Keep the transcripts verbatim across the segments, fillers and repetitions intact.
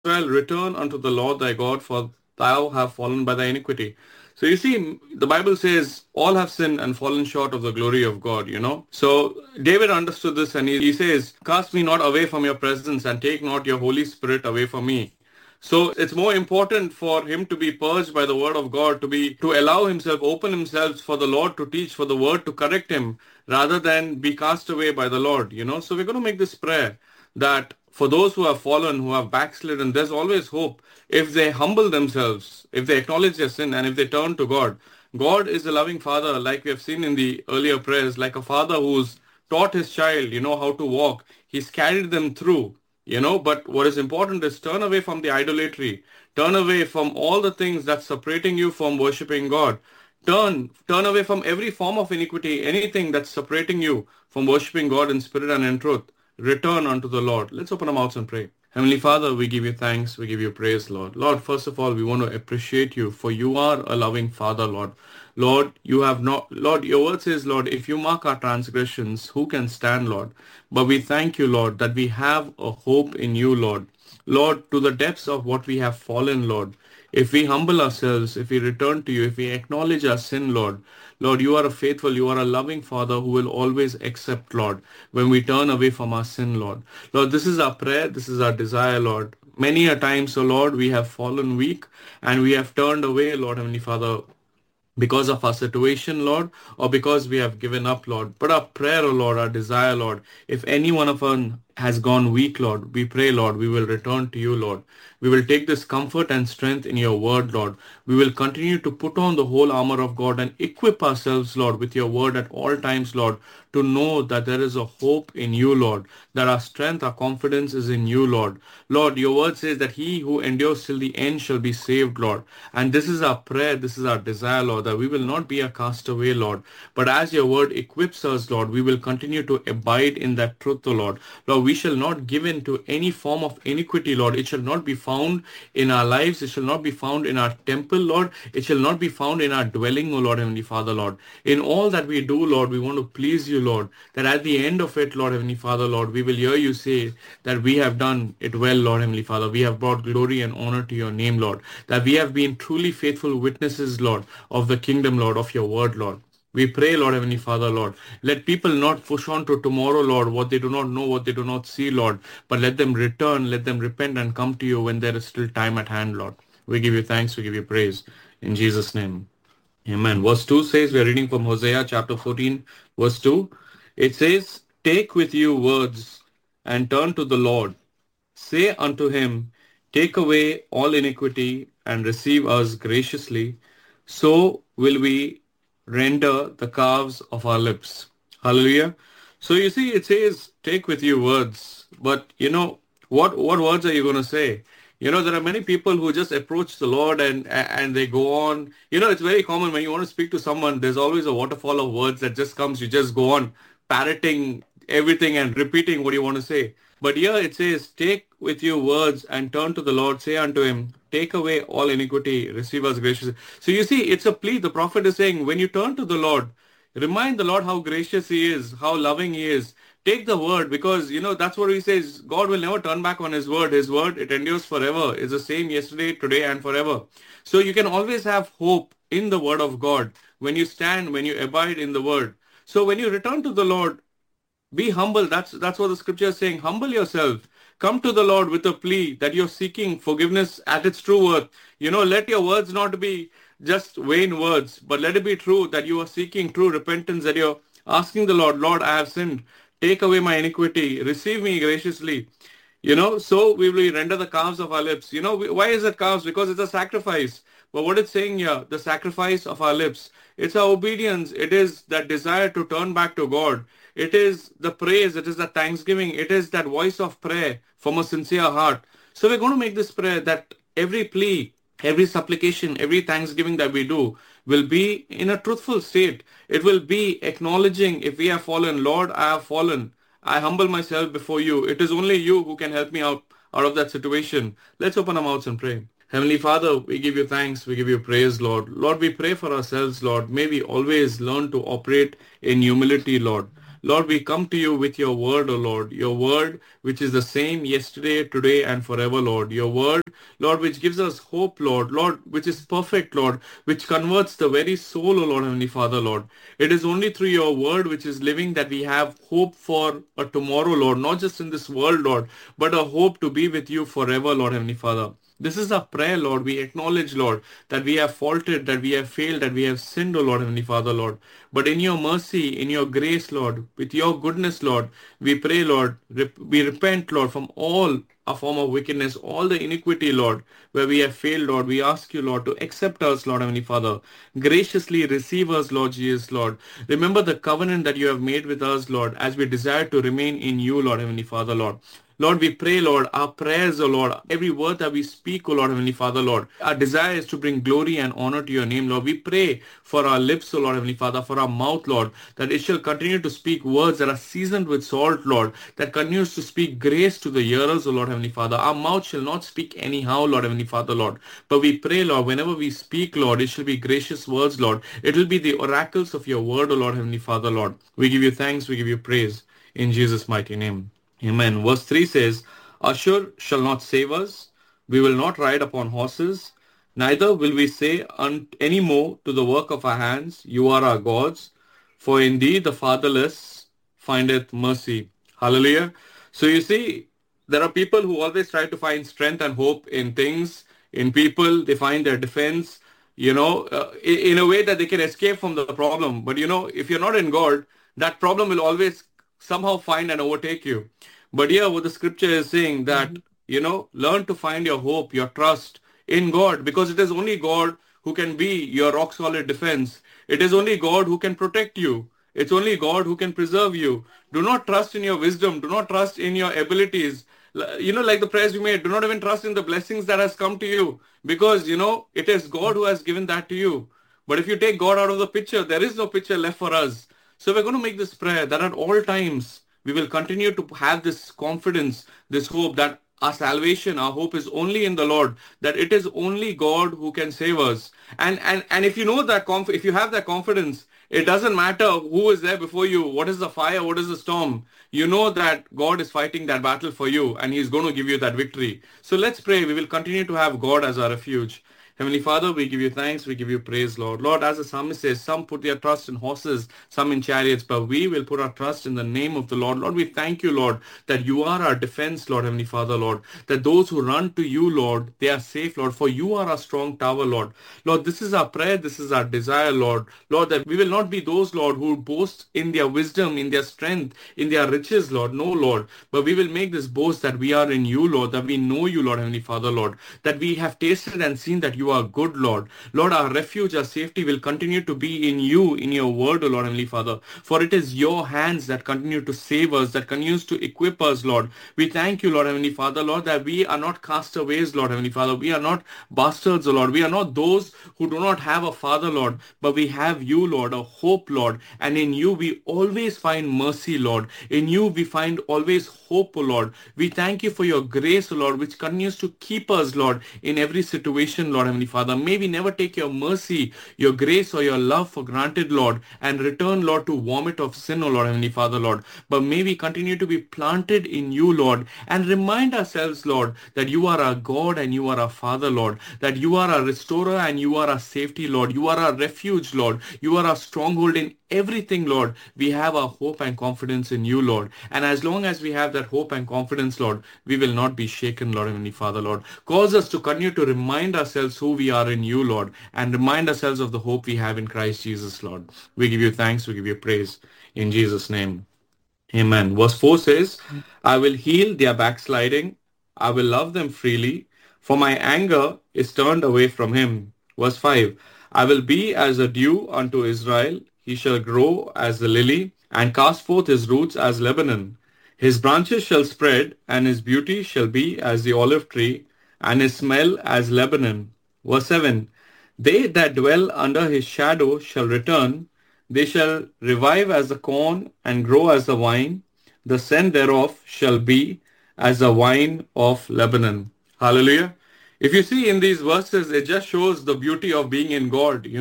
Israel, return unto the Lord thy God, for thou have fallen by thy iniquity. So you see, the Bible says all have sinned and fallen short of the glory of God, you know. So David understood this and he, he says, cast me not away from your presence and take not your Holy Spirit away from me. So it's more important for him to be purged by the word of God, to be to allow himself, open himself for the Lord to teach, for the word to correct him, rather than be cast away by the Lord, you know. So we're going to make this prayer that for those who have fallen, who have backslidden, there's always hope if they humble themselves, if they acknowledge their sin, and if they turn to God. God is a loving father, like we have seen in the earlier prayers, like a father who's taught his child, you know, how to walk. He's carried them through, you know. But what is important is turn away from the idolatry, turn away from all the things that's separating you from worshiping God. Turn, turn away from every form of iniquity, anything that's separating you from worshiping God in spirit and in truth. Return unto the Lord. Let's open our mouths and pray. Heavenly Father, we give you thanks. We give you praise, Lord. Lord, first of all, we want to appreciate you for you are a loving Father, Lord. Lord, you have not, Lord, your word says, Lord, if you mark our transgressions, who can stand, Lord? But we thank you, Lord, that we have a hope in you, Lord. Lord, to the depths of what we have fallen, Lord. If we humble ourselves, if we return to you, if we acknowledge our sin, Lord, Lord, you are a faithful, you are a loving Father who will always accept, Lord, when we turn away from our sin, Lord. Lord, this is our prayer, this is our desire, Lord. Many a time, so Lord, we have fallen weak and we have turned away, Lord, Heavenly Father, because of our situation, Lord, or because we have given up, Lord. But our prayer, O Lord, our desire, Lord, if any one of us has gone weak, Lord, we pray, Lord, we will return to you, Lord. We will take this comfort and strength in your word, Lord. We will continue to put on the whole armor of God and equip ourselves, Lord, with your word at all times, Lord, to know that there is a hope in you, Lord, that our strength, our confidence is in you, Lord. Lord, your word says that he who endures till the end shall be saved, Lord. And this is our prayer, this is our desire, Lord, that we will not be a castaway, Lord. But as your word equips us, Lord, we will continue to abide in that truth, O Lord. Lord, we shall not give in to any form of iniquity, Lord. It shall not be found in our lives. It shall not be found in our temple, Lord. It shall not be found in our dwelling, O Lord, Heavenly Father, Lord. In all that we do, Lord, we want to please you, Lord. That at the end of it, Lord, Heavenly Father, Lord, we will hear you say that we have done it well, Lord, Heavenly Father. We have brought glory and honor to your name, Lord. That we have been truly faithful witnesses, Lord, of the kingdom, Lord, of your word, Lord. We pray, Lord, Heavenly Father, Lord. Let people not push on to tomorrow, Lord, what they do not know, what they do not see, Lord. But let them return, let them repent and come to you when there is still time at hand, Lord. We give you thanks, we give you praise. In Jesus' name. Amen. Verse two says, we are reading from Hosea chapter fourteen, verse two. It says, take with you words and turn to the Lord. Say unto him, take away all iniquity and receive us graciously. So will we render the calves of our lips. Hallelujah. So you see, it says, take with you words. But you know, what, what words are you going to say? You know, there are many people who just approach the Lord and and they go on. You know, it's very common when you want to speak to someone, there's always a waterfall of words that just comes. You just go on parroting everything and repeating what you want to say. But here it says, take with you words and turn to the Lord, say unto him, take away all iniquity, receive us graciously. So you see, it's a plea. The prophet is saying, when you turn to the Lord, remind the Lord how gracious he is, how loving he is. Take the word because, you know, that's what he says. God will never turn back on his word. His word, it endures forever. It's the same yesterday, today, and forever. So you can always have hope in the word of God when you stand, when you abide in the word. So when you return to the Lord, be humble. That's that's what the scripture is saying. Humble yourself. Come to the Lord with a plea that you're seeking forgiveness at its true worth. You know, let your words not be just vain words, but let it be true that you are seeking true repentance, that you're asking the Lord, Lord, I have sinned. Take away my iniquity. Receive me graciously. You know, so we will render the calves of our lips. You know, why is it calves? Because it's a sacrifice. But what it's saying here, the sacrifice of our lips, it's our obedience. It is that desire to turn back to God. It is the praise. It is the thanksgiving. It is that voice of prayer from a sincere heart. So we're going to make this prayer that every plea, every supplication, every thanksgiving that we do will be in a truthful state. It will be acknowledging if we have fallen, Lord, I have fallen. I humble myself before you. It is only you who can help me out, out of that situation. Let's open our mouths and pray. Heavenly Father, we give you thanks, we give you praise, Lord. Lord, we pray for ourselves, Lord. May we always learn to operate in humility, Lord. Lord, we come to you with your word, O Lord, your word which is the same yesterday, today, and forever, Lord. Your word, Lord, which gives us hope, Lord, Lord, which is perfect, Lord, which converts the very soul, O Lord, Heavenly Father, Lord. It is only through your word which is living that we have hope for a tomorrow, Lord, not just in this world, Lord, but a hope to be with you forever, Lord, Heavenly Father. This is our prayer, Lord. We acknowledge, Lord, that we have faulted, that we have failed, that we have sinned, O Lord, Heavenly Father, Lord. But in your mercy, in your grace, Lord, with your goodness, Lord, we pray, Lord, rep- we repent, Lord, from all a form of wickedness, all the iniquity, Lord, where we have failed, Lord. We ask you, Lord, to accept us, Lord, Heavenly Father. Graciously receive us, Lord Jesus, Lord. Remember the covenant that you have made with us, Lord, as we desire to remain in you, Lord, Heavenly Father, Lord. Lord, we pray, Lord, our prayers, O Lord, every word that we speak, O Lord, Heavenly Father, Lord, our desire is to bring glory and honor to your name, Lord. We pray for our lips, O Lord, Heavenly Father, for our mouth, Lord, that it shall continue to speak words that are seasoned with salt, Lord, that continues to speak grace to the hearers, O Lord, Heavenly Father. Our mouth shall not speak anyhow, Lord, Heavenly Father, Lord. But we pray, Lord, whenever we speak, Lord, it shall be gracious words, Lord. It will be the oracles of your word, O Lord, Heavenly Father, Lord. We give you thanks, we give you praise. In Jesus' mighty name. Amen. Verse three says, Ashur shall not save us. We will not ride upon horses. Neither will we say un- any more to the work of our hands, you are our gods. For indeed the fatherless findeth mercy. Hallelujah. So you see, there are people who always try to find strength and hope in things, in people. They find their defense, you know, uh, in, in a way that they can escape from the problem. But you know, if you're not in God, that problem will always somehow find and overtake you. But here what the scripture is saying that, you know, learn to find your hope, your trust in God, because it is only God who can be your rock solid defense. It is only God who can protect you. It's only God who can preserve you. Do not trust in your wisdom. Do not trust in your abilities. You know, like the prayers we made, do not even trust in the blessings that has come to you, because, you know, it is God who has given that to you. But if you take God out of the picture, there is no picture left for us. So we're going to make this prayer that at all times we will continue to have this confidence, this hope that our salvation, our hope is only in the Lord, that it is only God who can save us. And and and if you know that, conf- if you have that confidence, it doesn't matter who is there before you, what is the fire, what is the storm. You know that God is fighting that battle for you and he's going to give you that victory. So let's pray. We will continue to have God as our refuge. Heavenly Father, we give you thanks, we give you praise, Lord. Lord, as the psalmist says, some put their trust in horses, some in chariots, but we will put our trust in the name of the Lord. Lord, we thank you, Lord, that you are our defense, Lord, Heavenly Father, Lord, that those who run to you, Lord, they are safe, Lord, for you are our strong tower, Lord. Lord, this is our prayer, this is our desire, Lord. Lord, that we will not be those, Lord, who boast in their wisdom, in their strength, in their riches, Lord. No, Lord, but we will make this boast that we are in you, Lord, that we know you, Lord, Heavenly Father, Lord, that we have tasted and seen that you are good, Lord. Lord, our refuge, our safety will continue to be in you, in your word, O Lord, Heavenly Father. For it is your hands that continue to save us, that continues to equip us, Lord. We thank you, Lord, Heavenly Father, Lord, that we are not castaways, Lord, Heavenly Father. We are not bastards, O Lord. We are not those who do not have a father, Lord, but we have you, Lord, a hope, Lord. And in you we always find mercy, Lord. In you we find always hope, O Lord. We thank you for your grace, O Lord, which continues to keep us, Lord, in every situation, Lord, Heavenly Father. May we never take your mercy, your grace, or your love for granted, Lord, and return, Lord, to vomit of sin, O Lord, Heavenly Father, Lord. But may we continue to be planted in you, Lord, and remind ourselves, Lord, that you are our God and you are our Father, Lord, that you are our restorer and you are our safety, Lord. You are our refuge, Lord. You are our stronghold in everything, Lord. We have our hope and confidence in you, Lord. And as long as we have that hope and confidence, Lord, we will not be shaken, Lord, Heavenly Father, Lord. Cause us to continue to remind ourselves who we are in you, Lord, and remind ourselves of the hope we have in Christ Jesus, Lord. We give you thanks, we give you praise. In Jesus' name, amen. Verse four says, I will heal their backsliding. I will love them freely, for my anger is turned away from him. Verse five, I will be as a dew unto Israel. He shall grow as the lily, and cast forth his roots as Lebanon. His branches shall spread, and his beauty shall be as the olive tree, and his smell as Lebanon. Verse seven, they that dwell under his shadow shall return. They shall revive as the corn and grow as the vine. The scent thereof shall be as the wine of Lebanon. Hallelujah. If you see in these verses, it just shows the beauty of being in God, you know.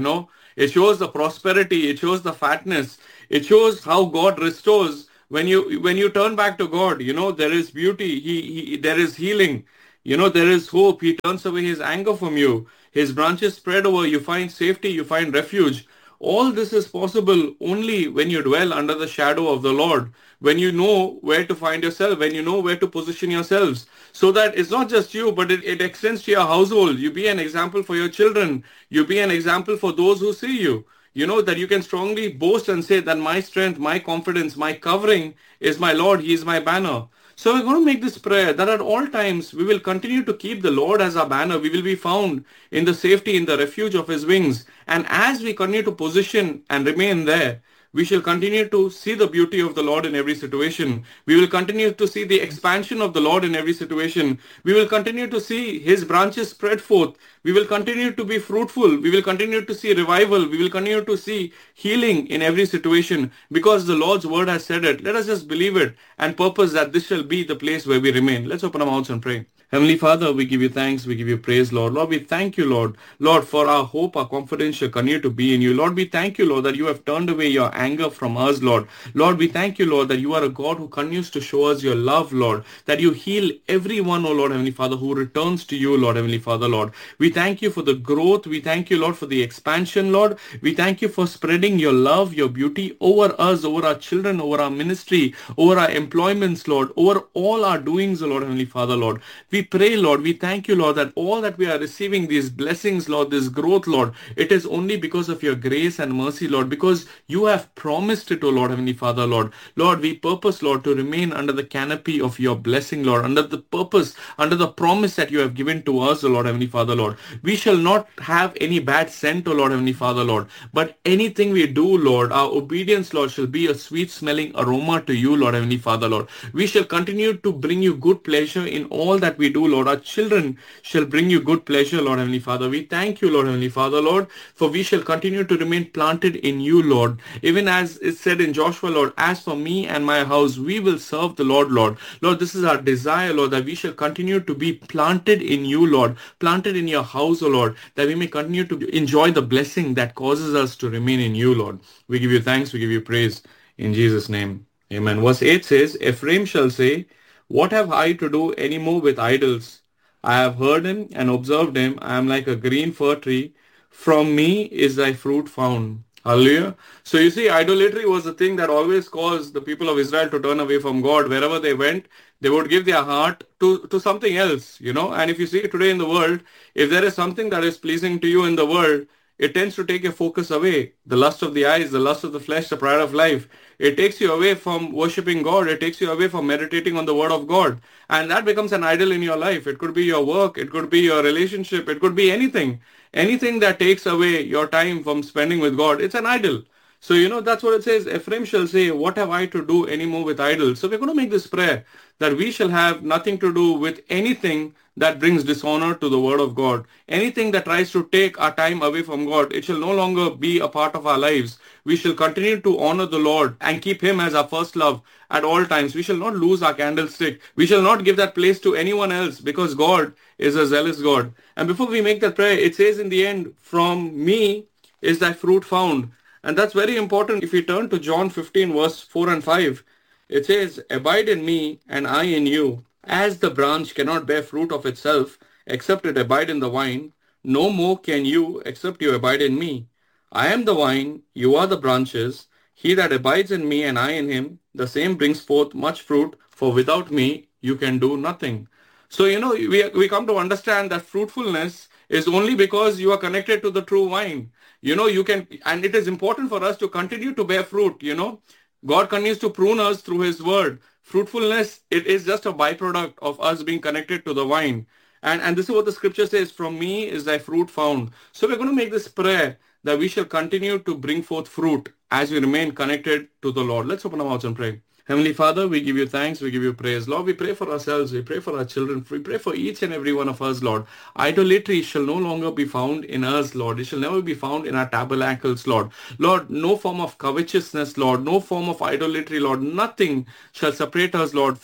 It shows the prosperity. It shows the fatness. It shows how God restores when you when you turn back to God. You know, there is beauty. He, he there is healing. You know, there is hope. He turns away his anger from you. His branches spread over. You find safety. You find refuge. All this is possible only when you dwell under the shadow of the Lord, when you know where to find yourself, when you know where to position yourselves, so that it's not just you, but it, it extends to your household. You be an example for your children. You be an example for those who see you. You know, that you can strongly boast and say that my strength, my confidence, my covering is my Lord. He is my banner. So we're going to make this prayer that at all times we will continue to keep the Lord as our banner. We will be found in the safety, in the refuge of his wings. And as we continue to position and remain there, we shall continue to see the beauty of the Lord in every situation. We will continue to see the expansion of the Lord in every situation. We will continue to see his branches spread forth. We will continue to be fruitful. We will continue to see revival. We will continue to see healing in every situation because the Lord's word has said it. Let us just believe it and purpose that this shall be the place where we remain. Let's open our mouths and pray. Heavenly Father, we give you thanks, we give you praise, Lord. Lord, we thank you, Lord. Lord, for our hope, our confidence shall continue to be in you. Lord, we thank you, Lord, that you have turned away your anger from us, Lord. Lord, we thank you, Lord, that you are a God who continues to show us your love, Lord. That you heal everyone, oh Lord, Heavenly Father, who returns to you, Lord, Heavenly Father, Lord. We thank you for the growth. We thank you, Lord, for the expansion, Lord. We thank you for spreading your love, your beauty over us, over our children, over our ministry, over our employments, Lord, over all our doings, oh Lord, Heavenly Father, Lord. We pray, Lord, we thank you, Lord, that all that we are receiving, these blessings, Lord, this growth, Lord, it is only because of your grace and mercy, Lord, because you have promised it, oh Lord, Heavenly Father, Lord. Lord, we purpose, Lord, to remain under the canopy of your blessing, Lord, under the purpose, under the promise that you have given to us, oh Lord, Heavenly Father, Lord. We shall not have any bad scent, oh Lord, Heavenly Father, Lord, but anything we do, Lord, our obedience, Lord, shall be a sweet-smelling aroma to you, Lord, Heavenly Father, Lord. We shall continue to bring you good pleasure in all that we do, Lord. Our children shall bring you good pleasure, Lord, Heavenly Father. We thank you, Lord, Heavenly Father, Lord, for we shall continue to remain planted in you, Lord. Even as it said in Joshua, Lord, as for me and my house, we will serve the Lord, Lord. Lord, this is our desire, Lord, that we shall continue to be planted in you, Lord, planted in your house, O Lord, that we may continue to enjoy the blessing that causes us to remain in you, Lord. We give you thanks, we give you praise in Jesus' name. Amen. Verse eight says, Ephraim shall say, what have I to do any more with idols? I have heard him and observed him. I am like a green fir tree. From me is thy fruit found. Hallelujah. So you see, idolatry was the thing that always caused the people of Israel to turn away from God. Wherever they went, they would give their heart to, to something else, you know. And if you see today in the world, if there is something that is pleasing to you in the world, it tends to take your focus away. The lust of the eyes, the lust of the flesh, the pride of life. It takes you away from worshiping God. It takes you away from meditating on the word of God. And that becomes an idol in your life. It could be your work. It could be your relationship. It could be anything. Anything that takes away your time from spending with God, it's an idol. So, you know, that's what it says. Ephraim shall say, what have I to do anymore with idols? So we're going to make this prayer that we shall have nothing to do with anything that brings dishonor to the word of God. Anything that tries to take our time away from God, it shall no longer be a part of our lives. We shall continue to honor the Lord and keep him as our first love at all times. We shall not lose our candlestick. We shall not give that place to anyone else because God is a zealous God. And before we make that prayer, it says in the end, from me is thy fruit found. And that's very important. If you turn to John fifteen, verse four and five, it says, abide in me and I in you. As the branch cannot bear fruit of itself, except it abide in the vine, no more can you, except you abide in me. I am the vine, you are the branches. He that abides in me and I in him, the same brings forth much fruit, for without me you can do nothing. So, you know, we, we come to understand that fruitfulness is only because you are connected to the true vine. You know, you can, and it is important for us to continue to bear fruit, you know. God continues to prune us through his word. Fruitfulness, it is just a byproduct of us being connected to the vine. And, and this is what the scripture says, from me is thy fruit found. So we're going to make this prayer that we shall continue to bring forth fruit as we remain connected to the Lord. Let's open our mouths and pray. Heavenly Father, we give you thanks, we give you praise. Lord, we pray for ourselves, we pray for our children, we pray for each and every one of us, Lord. Idolatry shall no longer be found in us, Lord. It shall never be found in our tabernacles, Lord. Lord, no form of covetousness, Lord, no form of idolatry, Lord. Nothing shall separate us, Lord, from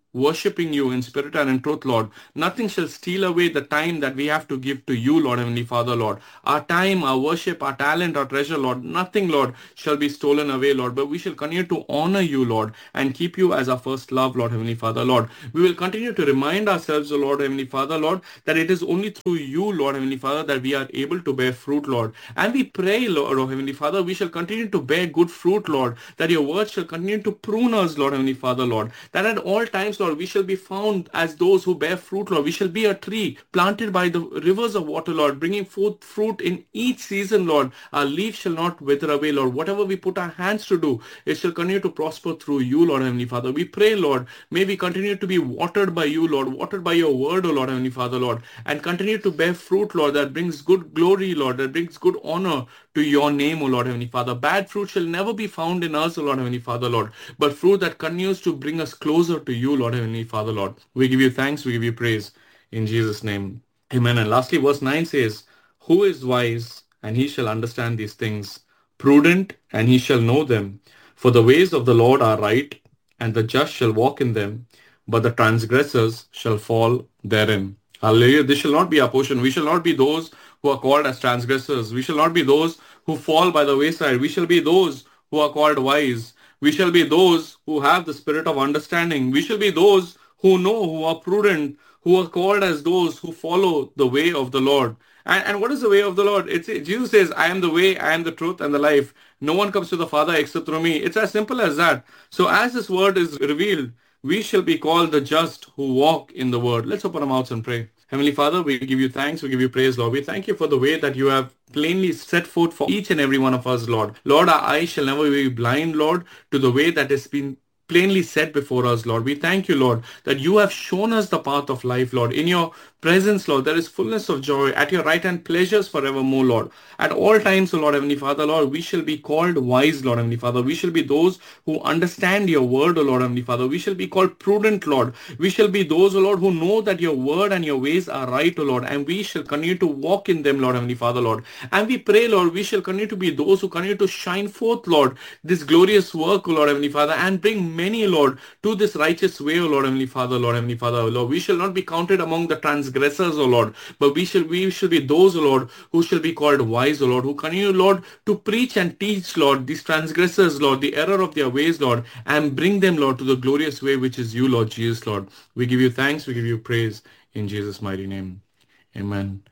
worshipping you in spirit and in truth, Lord. Nothing shall steal away the time that we have to give to you, Lord Heavenly Father, Lord. Our time, our worship, our talent, our treasure, Lord, nothing, Lord, shall be stolen away, Lord, but we shall continue to honor you, Lord, and keep you as our first love, Lord Heavenly Father, Lord. We will continue to remind ourselves, O Lord Heavenly Father, Lord, that it is only through you, Lord Heavenly Father, that we are able to bear fruit, Lord. And we pray, Lord oh, Heavenly Father, we shall continue to bear good fruit, Lord, that your word shall continue to prune us, Lord Heavenly Father, Lord, that at all times, Lord, we shall be found as those who bear fruit, Lord. We shall be a tree planted by the rivers of water, Lord, bringing forth fruit in each season, Lord. Our leaves shall not wither away, Lord. Whatever we put our hands to do, it shall continue to prosper through you, Lord Heavenly Father. We pray, Lord, may we continue to be watered by you, Lord, watered by your word, O Lord Heavenly Father, Lord, and continue to bear fruit, Lord, that brings good glory, Lord, that brings good honor to your name, O Lord Heavenly Father. Bad fruit shall never be found in us, O Lord Heavenly Father, Lord, but fruit that continues to bring us closer to you, Lord Heavenly Father, Lord. We give you thanks, we give you praise in Jesus' name. Amen. And lastly, verse nine says, who is wise, and he shall understand these things, prudent, and he shall know them. For the ways of the Lord are right, and the just shall walk in them, but the transgressors shall fall therein. Hallelujah. This shall not be our portion. We shall not be those who are called as transgressors. We shall not be those who fall by the wayside. We shall be those who are called wise. We shall be those who have the spirit of understanding. We shall be those who know, who are prudent, who are called as those who follow the way of the Lord. And, and what is the way of the Lord? It's, Jesus says, I am the way, I am the truth, and the life. No one comes to the Father except through me. It's as simple as that. So as this word is revealed, we shall be called the just who walk in the word. Let's open our mouths and pray. Heavenly Father, we give you thanks, we give you praise, Lord. We thank you for the way that you have plainly set forth for each and every one of us, Lord. Lord, our eyes shall never be blind, Lord, to the way that has been plainly set before us, Lord. We thank you, Lord, that you have shown us the path of life, Lord. In your presence, Lord, there is fullness of joy. At your right hand, pleasures forevermore, Lord. At all times, O Lord, Heavenly Father, Lord, we shall be called wise, Lord, Heavenly Father. We shall be those who understand your word, O Lord, Heavenly Father. We shall be called prudent, Lord. We shall be those, O Lord, who know that your word and your ways are right, O Lord, and we shall continue to walk in them, Lord, Heavenly Father, Lord. And we pray, Lord, we shall continue to be those who continue to shine forth, Lord, this glorious work, O Lord, Heavenly Father, and bring many, Lord, to this righteous way, O Lord, Heavenly Father, Lord, Heavenly Father, O Lord. We shall not be counted among the transgressors, O Lord, but we shall we shall be those, O Lord, who shall be called wise, O Lord, who continue, Lord, to preach and teach, Lord, these transgressors, Lord, the error of their ways, Lord, and bring them, Lord, to the glorious way which is you, Lord Jesus, Lord. We give you thanks, we give you praise in Jesus' mighty name. Amen.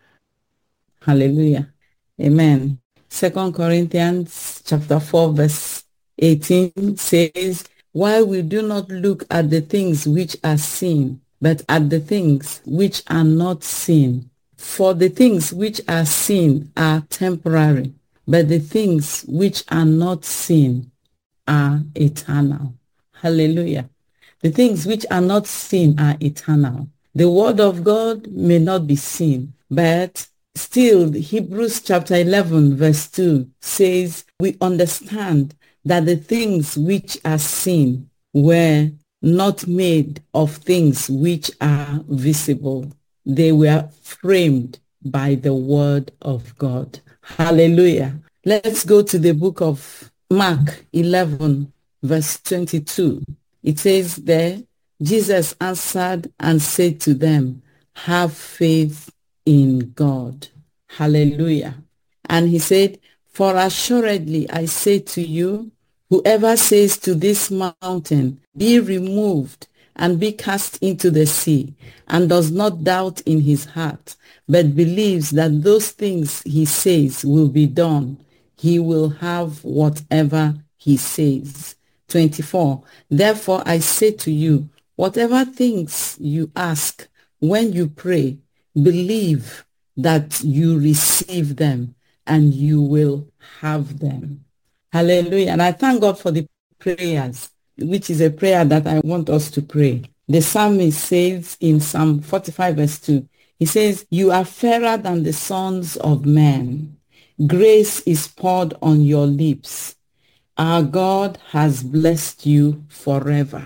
Hallelujah. Amen. Second Corinthians chapter four, verse eighteen says, while we do not look at the things which are seen, but at the things which are not seen. For the things which are seen are temporary, but the things which are not seen are eternal. Hallelujah. The things which are not seen are eternal. The word of God may not be seen, but still Hebrews chapter eleven verse two says we understand that the things which are seen were not made of things which are visible. They were framed by the word of God. Hallelujah. Let's go to the book of Mark eleven, verse twenty-two. It says there, Jesus answered and said to them, have faith in God. Hallelujah. And he said, for assuredly I say to you, whoever says to this mountain, be removed and be cast into the sea, and does not doubt in his heart, but believes that those things he says will be done, he will have whatever he says. twenty-four. Therefore I say to you, whatever things you ask when you pray, believe that you receive them and you will have them. Hallelujah. And I thank God for the prayers, which is a prayer that I want us to pray. The psalmist says in Psalm forty-five verse two, he says, you are fairer than the sons of men. Grace is poured on your lips. Our God has blessed you forever.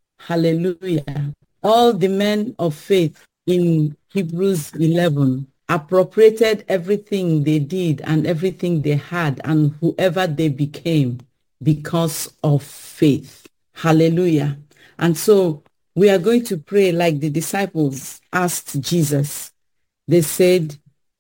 Hallelujah. All the men of faith in Hebrews eleven appropriated everything they did and everything they had and whoever they became because of faith. Hallelujah. And so we are going to pray like the disciples asked Jesus. They said,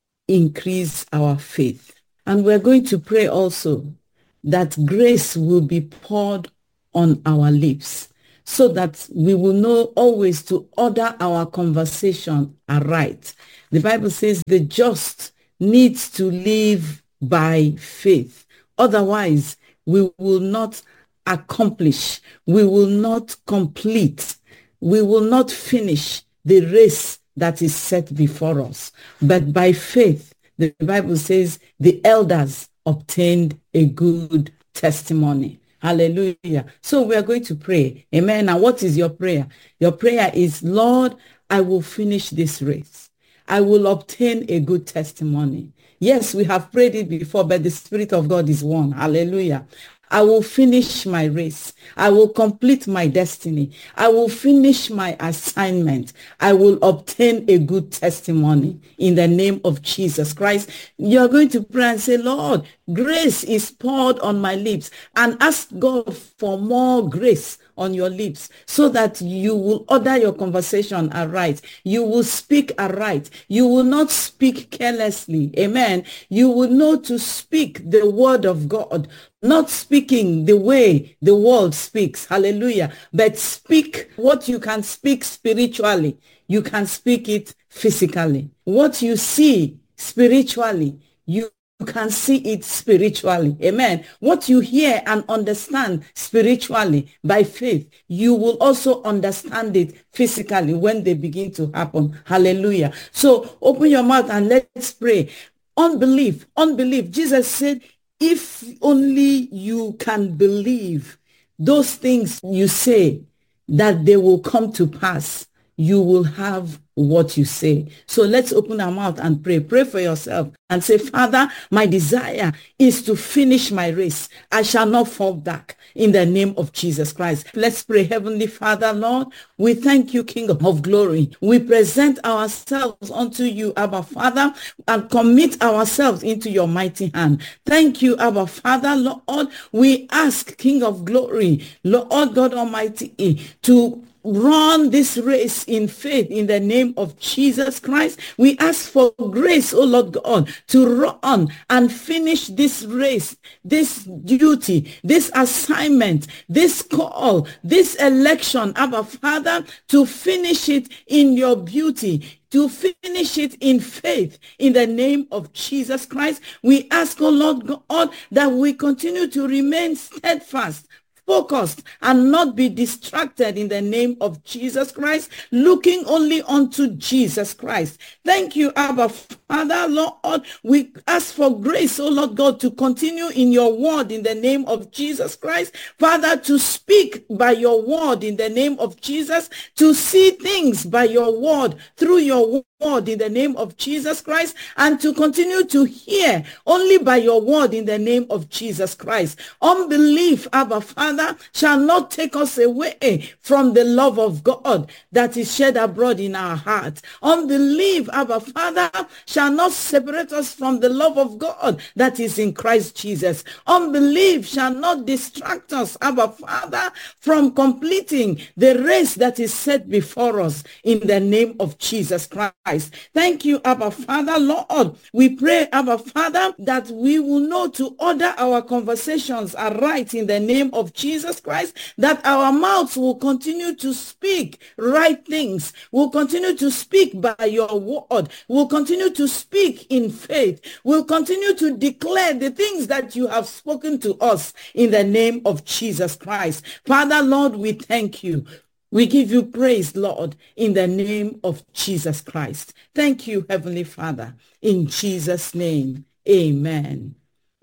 increase our faith. And we're going to pray also that grace will be poured on our lips so that we will know always to order our conversation aright. The Bible says the just needs to live by faith. Otherwise, we will not accomplish, we will not complete, we will not finish the race that is set before us. But by faith, the Bible says the elders obtained a good testimony. Hallelujah. So we are going to pray. Amen. Now, what is your prayer? Your prayer is, Lord, I will finish this race. I will obtain a good testimony. Yes, we have prayed it before, but the Spirit of God is one. Hallelujah. I will finish my race. I will complete my destiny. I will finish my assignment. I will obtain a good testimony in the name of Jesus Christ. You're going to pray and say, Lord, grace is poured on my lips, and ask God for more grace on your lips so that you will order your conversation aright. You will speak aright. You will not speak carelessly. Amen. You will know to speak the word of God, not speaking the way the world speaks. Hallelujah. But speak what you can speak spiritually. You can speak it physically. What you see spiritually, you You can see it spiritually. Amen. What you hear and understand spiritually by faith, you will also understand it physically when they begin to happen. Hallelujah. So open your mouth and let's pray. Unbelief, unbelief. Jesus said, if only you can believe those things you say, that they will come to pass, you will have what you say. So let's open our mouth and pray. Pray for yourself and say, Father, my desire is to finish my race. I shall not fall back in the name of Jesus Christ. Let's pray. Heavenly Father, Lord, we thank you, King of glory. We present ourselves unto you, Abba Father, and commit ourselves into your mighty hand. Thank you, Abba Father, Lord. We ask, King of glory, Lord God Almighty, to run this race in faith in the name of Jesus Christ. We ask for grace, oh Lord God, to run and finish this race, this duty, this assignment, this call, this election, Abba Father, to finish it in your beauty, to finish it in faith in the name of Jesus Christ. We ask, oh Lord God, that we continue to remain steadfast, focused, and not be distracted in the name of Jesus Christ, looking only unto Jesus Christ. Thank you, Abba Father, Lord. We ask for grace, oh Lord God, to continue in your word in the name of Jesus Christ. Father, to speak by your word in the name of Jesus, to see things by your word, through your word in the name of Jesus Christ, and to continue to hear only by your word in the name of Jesus Christ. Unbelief, Abba Father, shall not take us away from the love of God that is shed abroad in our hearts. Unbelief, Abba Father, shall not separate us from the love of God that is in Christ Jesus. Unbelief shall not distract us, Abba Father, from completing the race that is set before us in the name of Jesus Christ. Thank you, Abba Father, Lord. We pray, Abba Father, that we will know to order our conversations aright in the name of Jesus Christ, that our mouths will continue to speak right things, will continue to speak by your word, will continue to speak in faith, will continue to declare the things that you have spoken to us in the name of Jesus Christ. Father, Lord, we thank you. We give you praise, Lord, in the name of Jesus Christ. Thank you, Heavenly Father, in Jesus' name. Amen.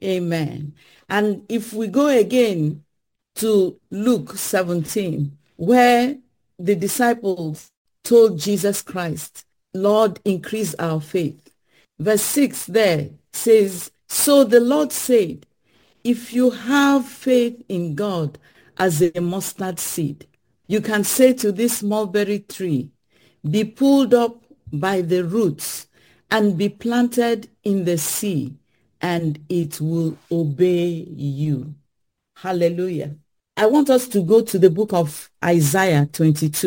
Amen. And if we go again to Luke seventeen, where the disciples told Jesus Christ, Lord, increase our faith. Verse six there says, so the Lord said, if you have faith in God as a mustard seed, you can say to this mulberry tree, be pulled up by the roots and be planted in the sea, and it will obey you. Hallelujah. I want us to go to the book of Isaiah twenty-two.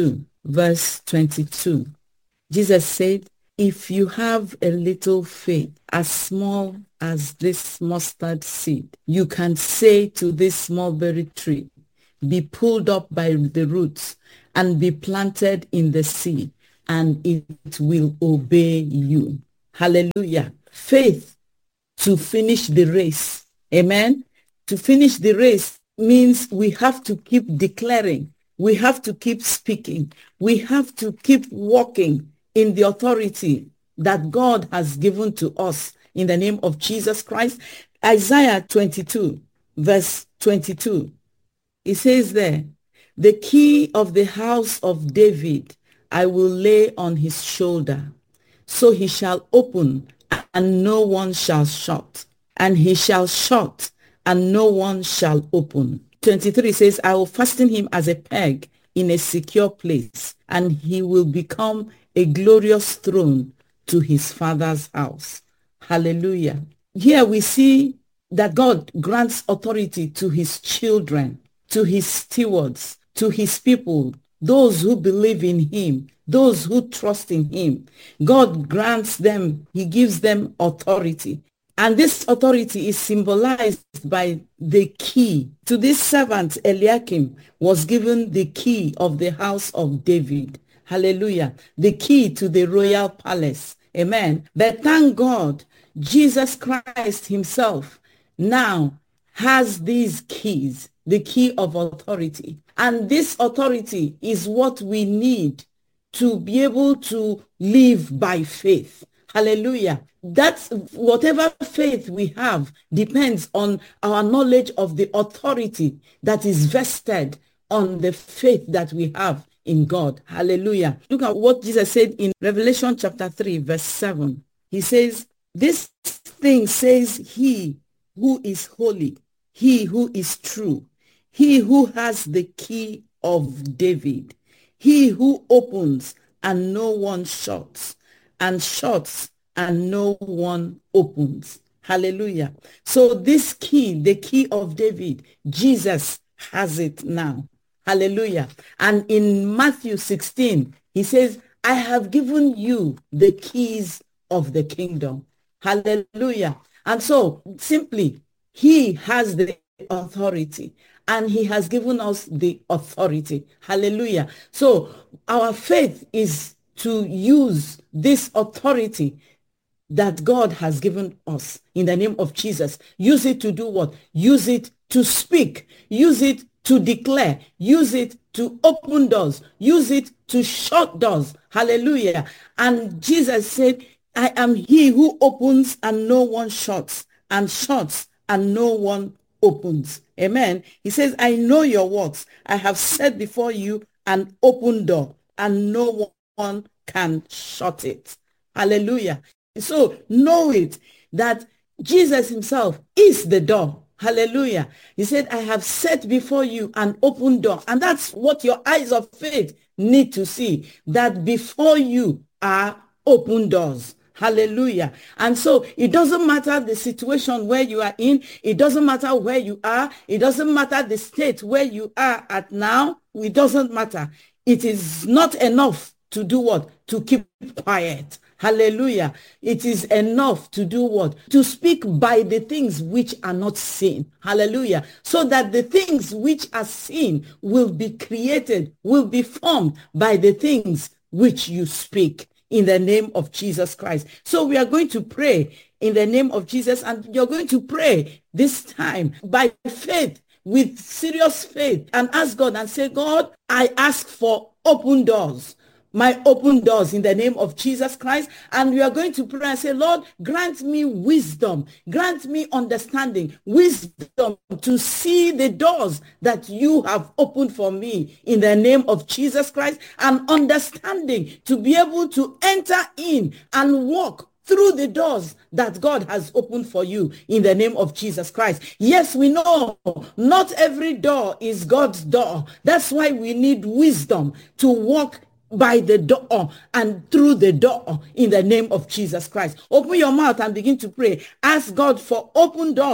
verse twenty-two. Jesus said, if you have a little faith, as small as this mustard seed, you can say to this mulberry tree, be pulled up by the roots and be planted in the sea, and it will obey you. Hallelujah. Faith to finish the race. Amen. To finish the race means we have to keep declaring. We have to keep speaking. We have to keep walking in the authority that God has given to us in the name of Jesus Christ. Isaiah twenty-two, verse twenty-two. It says there, the key of the house of David I will lay on his shoulder. So he shall open and no one shall shut, and he shall shut and no one shall open. twenty-three says, I will fasten him as a peg in a secure place, and he will become a glorious throne to his father's house. Hallelujah. Here we see that God grants authority to his children, to his stewards, to his people, those who believe in him, those who trust in him. God grants them, he gives them authority. And this authority is symbolized by the key. To this servant, Eliakim, was given the key of the house of David. Hallelujah. The key to the royal palace. Amen. But thank God, Jesus Christ himself now has these keys, the key of authority. And this authority is what we need to be able to live by faith. Hallelujah. That's whatever faith we have depends on our knowledge of the authority that is vested on the faith that we have in God. Hallelujah. Look at what Jesus said in Revelation chapter three, verse seven. He says, this thing says he who is holy, he who is true, he who has the key of David, he who opens and no one shuts, and shuts and no one opens. Hallelujah. So this key, the key of David, Jesus has it now. Hallelujah. And in Matthew sixteen, he says, I have given you the keys of the kingdom. Hallelujah. And so simply, he has the authority and he has given us the authority. Hallelujah. So our faith is to use this authority that God has given us in the name of Jesus. Use it to do what? Use it to speak. Use it to declare. Use it to open doors. Use it to shut doors. Hallelujah. And Jesus said, I am he who opens and no one shuts, and shuts and no one opens. Amen. He says, I know your works. I have set before you an open door, and no one can shut it. Hallelujah. So know it that Jesus himself is the door. Hallelujah. He said, I have set before you an open door. And that's what your eyes of faith need to see, that before you are open doors. Hallelujah. And so it doesn't matter the situation where you are in. It doesn't matter where you are. It doesn't matter the state where you are at now. It doesn't matter. It is not enough to do what? To keep quiet. Hallelujah. It is enough to do what? To speak by the things which are not seen. Hallelujah. So that the things which are seen will be created, will be formed by the things which you speak in the name of Jesus Christ. So we are going to pray in the name of Jesus, and you're going to pray this time by faith, with serious faith, and ask God and say, God, I ask for open doors. My open doors in the name of Jesus Christ. And we are going to pray and say, Lord, grant me wisdom, grant me understanding, wisdom to see the doors that you have opened for me in the name of Jesus Christ, and understanding to be able to enter in and walk through the doors that God has opened for you in the name of Jesus Christ. Yes, we know not every door is God's door. That's why we need wisdom to walk by the door and through the door in the name of Jesus Christ. Open your mouth and begin to pray. Ask God for open doors,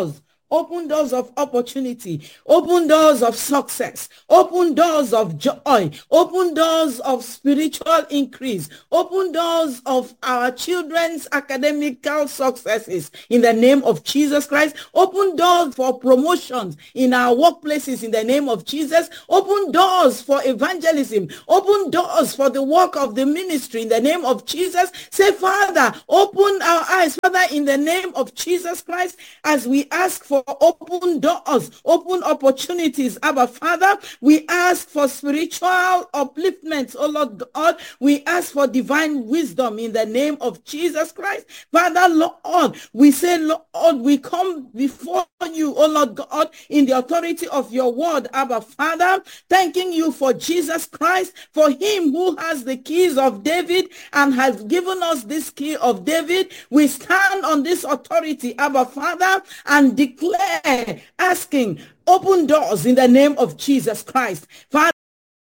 Open doors of opportunity. Open doors of success. Open doors of joy. Open doors of spiritual increase. Open doors of our children's academical successes in the name of Jesus Christ. Open doors for promotions in our workplaces in the name of Jesus. Open doors for evangelism. Open doors for the work of the ministry in the name of Jesus. Say, Father, open our eyes, Father, in the name of Jesus Christ, as we ask for open doors, open opportunities. Abba, Father, we ask for spiritual upliftments, oh Lord God. We ask for divine wisdom in the name of Jesus Christ. Father, Lord, we say, Lord, we come before you, oh Lord God, in the authority of your word, Abba, Father, thanking you for Jesus Christ, for him who has the keys of David and has given us this key of David. We stand on this authority, Abba, Father, and declare, asking, open doors in the name of Jesus Christ. Father,